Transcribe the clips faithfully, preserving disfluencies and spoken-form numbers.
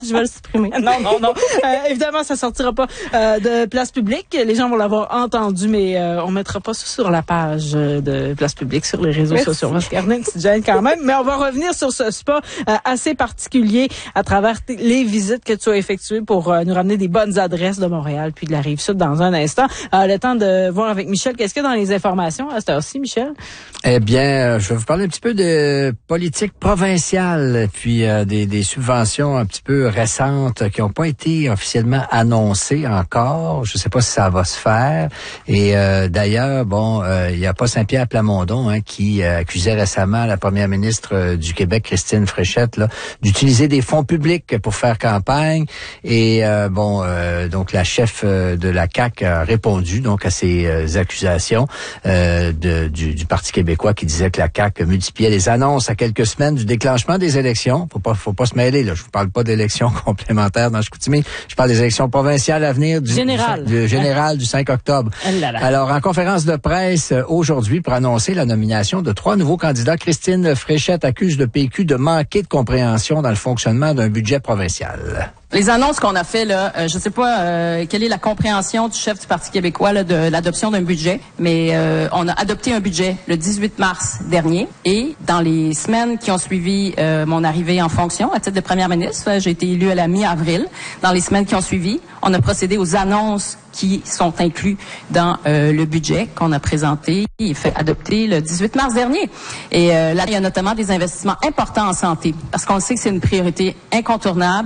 Je vais le supprimer. Non, non, non. Euh, évidemment, ça sortira pas euh, de Place Publique. Les gens vont l'avoir entendu, mais euh, on mettra pas ça sur la page de Place Publique, sur les réseaux Merci. sociaux. On va se garder une petite gêne quand même. Mais on va revenir sur ce spa euh, assez particulier à travers t- les visites que tu as effectuées pour euh, nous ramener des bonnes adresses de Montréal puis de la Rive-Sud dans un instant. Euh, le temps de voir avec Michel. Qu'est-ce qu'il y a dans les informations à cette heure-ci, Michel? Eh bien, je vais vous parler un petit peu de politique provinciale, puis euh, des, des subventions un petit peu récentes qui n'ont pas été officiellement annoncées encore. Je ne sais pas si ça va se faire. Et euh, d'ailleurs, bon, euh, il y a pas Saint-Pierre Plamondon hein, qui euh, accusait récemment la première ministre euh, du Québec, Christine Fréchette, là, d'utiliser des fonds publics pour faire campagne. Et euh, bon, euh, donc la chef euh, de la C A Q a répondu donc à ces euh, accusations euh, de, du, du Parti québécois qui disait que la C A Q multipliait les annonces à quelques semaines du déclenchement des élections. Faut pas, faut pas se mêler là. Je vous parle pas d'élections complémentaires dans Chicoutimi. Je parle des élections provinciales à venir du général du, du général du cinq octobre. Là là. Alors en conférence de presse euh, aujourd'hui pour annoncer la nomination de trois nouveaux candidats, Christine Fréchette accuse le P Q de manquer de compréhension dans le fonctionnement d'un budget provincial. Les annonces qu'on a fait là, euh, je ne sais pas euh, quelle est la compréhension du chef du Parti québécois là, de l'adoption d'un budget, mais euh, on a adopté un budget le dix-huit mars dernier et dans les semaines qui ont suivi euh, mon arrivée en fonction à titre de première ministre, j'ai été élue à la mi-avril. Dans les semaines qui ont suivi, on a procédé aux annonces qui sont inclus dans euh, le budget qu'on a présenté et fait adopter le dix-huit mars dernier. Et euh, là, il y a notamment des investissements importants en santé parce qu'on sait que c'est une priorité incontournable.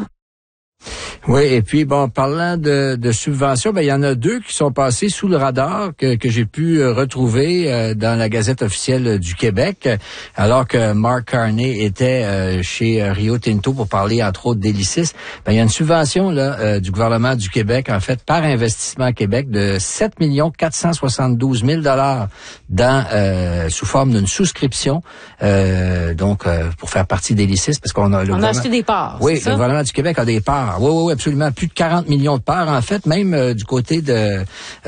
Oui, et puis bon, parlant de, de subventions, ben il y en a deux qui sont passés sous le radar que, que j'ai pu euh, retrouver euh, dans la Gazette officielle du Québec, alors que Mark Carney était euh, chez euh, Rio Tinto pour parler entre autres d'Hélicis. Ben il y a une subvention là euh, du gouvernement du Québec en fait par Investissement Québec de sept millions quatre cent soixante-douze mille dollars dans euh, sous forme d'une souscription euh, donc euh, pour faire partie d'Hélicis parce qu'on a le On a acheté des parts. Oui, c'est ça? le gouvernement du Québec a des parts. Oui, oui, oui, absolument. Plus de quarante millions de parts. En fait, même euh, du côté de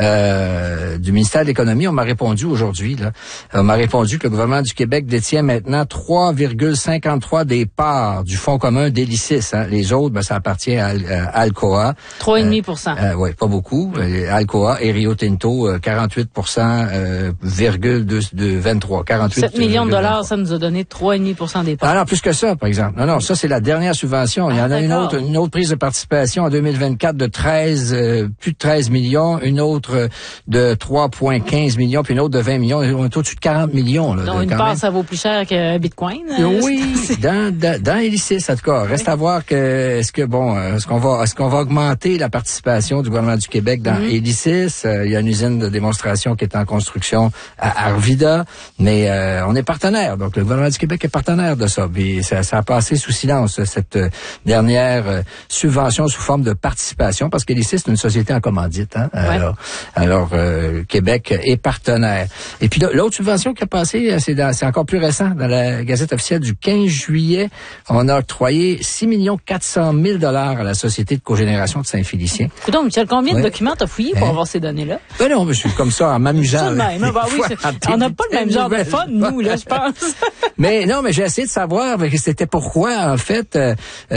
euh, du ministère de l'Économie, on m'a répondu aujourd'hui. Là, on m'a répondu que le gouvernement du Québec détient maintenant trois virgule cinquante-trois des parts du fonds commun d'Hélicis. Hein. Les autres, ben, ça appartient à, à Alcoa. trois virgule cinq pour cent. Euh, euh, oui, pas beaucoup. Euh, Alcoa et Rio Tinto, euh, quarante-huit pour cent, euh, virgule de, de vingt-trois. quarante-huit sept millions de dollars, ça nous a donné trois virgule cinq pour cent des parts. Ah non, plus que ça, par exemple. Non, non, ça, c'est la dernière subvention. Il y en a ah, une autre, une autre prise de participation en deux mille vingt-quatre de treize, euh, plus de treize millions, une autre de trois virgule quinze millions, puis une autre de vingt millions. On est au-dessus de quarante millions. Là, Donc, de, une quand part, même. ça vaut plus cher que Bitcoin. Euh, Oui, dans, dans, dans Hélicis, en tout cas. Reste oui. à voir que, est-ce que, bon, est-ce qu'on va, est-ce qu'on va augmenter la participation du gouvernement du Québec dans mm-hmm. Hélicis? Euh, il y a une usine de démonstration qui est en construction à Arvida, mais euh, on est partenaire. Donc, le gouvernement du Québec est partenaire de ça. Puis, ça, ça a passé sous silence, cette euh, dernière euh, subvention sous forme de participation, parce qu'Hélicis, c'est une société en commandite. Hein? Ouais. Alors, alors euh, Québec est partenaire. Et puis, l'autre subvention qui a passé, c'est, dans, c'est encore plus récent, dans la Gazette officielle du quinze juillet, on a octroyé six millions quatre cent mille dollars à la Société de cogénération de Saint-Félicien. Donc, Michel, combien ouais. de documents t'as fouillé pour hein? avoir ces données-là? Ben non, monsieur, comme ça, en m'amusant. Même, bah oui, on n'a pas le même genre de fun, nous, là, je pense. Mais non, mais j'ai essayé de savoir que c'était pourquoi, en fait, euh,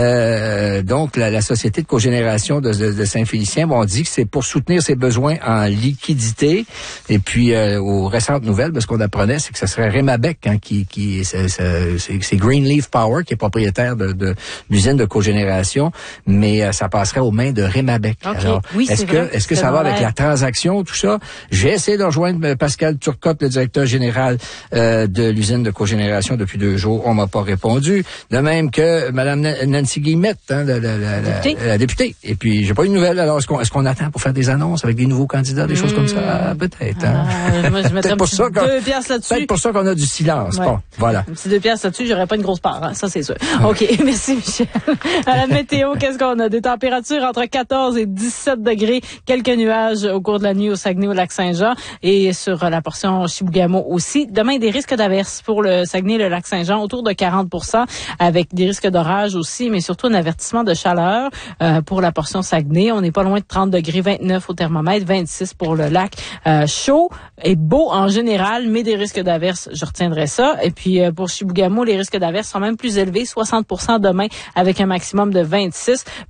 euh, donc, la, la Société de cogénération de, de, de Saint-Félicien, bon, on dit que c'est pour soutenir ses besoins en liquidité. Et puis, euh, aux récentes nouvelles, ben, ce qu'on apprenait, c'est que ce serait Rémabec, hein, qui, qui c'est, c'est, c'est Greenleaf Power, qui est propriétaire de, de l'usine de cogénération, mais euh, ça passerait aux mains de Rémabec. Okay. Alors, oui, est-ce c'est que, vrai. est-ce que c'est ça vrai. va avec la transaction, tout ça? J'ai essayé de rejoindre Pascal Turcotte, le directeur général euh, de l'usine de cogénération depuis deux jours. On m'a pas répondu. De même que Mme Nancy Guillemette, hein, la, la, la, la, députée. la députée. Et puis, j'ai pas eu de nouvelles. Alors, est-ce qu'on, est-ce qu'on attend pour faire des annonces avec des nouveaux candidats, des mmh. choses comme ça? Ah, peut-être. Hein? Ah, moi, je mettrais pour ça deux piastres là-dessus. Peut-être pour ça qu'on a du silence. Ouais. Bon, voilà. Un petit deux piastres là-dessus, j'aurais pas une grosse part. Hein? Ça, c'est sûr. Ouais. OK. Merci, Michel. À la météo, qu'est-ce qu'on a? Des températures entre quatorze et dix-sept degrés. Quelques nuages au cours de la nuit au Saguenay, au Lac-Saint-Jean et sur la portion Chibougamau aussi. Demain, des risques d'averses pour le Saguenay et le Lac-Saint-Jean autour de quarante pour cent avec des risques d'orage aussi, mais surtout un avertissement de chaleur. euh, pour la portion Saguenay. On n'est pas loin de trente degrés, vingt-neuf au thermomètre, vingt-six pour le lac. Euh, chaud et beau en général, mais des risques d'averses, je retiendrai ça. Et puis euh, pour Chibougamau, les risques d'averses sont même plus élevés, soixante pour cent demain avec un maximum de vingt-six.